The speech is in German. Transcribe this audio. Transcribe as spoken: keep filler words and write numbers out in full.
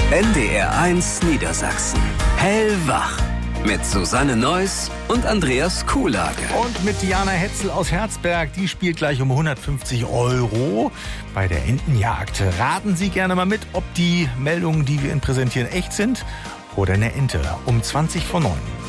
N D R eins Niedersachsen. Hellwach. Mit Susanne Neuss und Andreas Kuhlage. Und mit Diana Hetzel aus Herzberg. Die spielt gleich um hundertfünfzig Euro bei der Entenjagd. Raten Sie gerne mal mit, ob die Meldungen, die wir Ihnen präsentieren, echt sind oder eine Ente. Um zwanzig vor neun.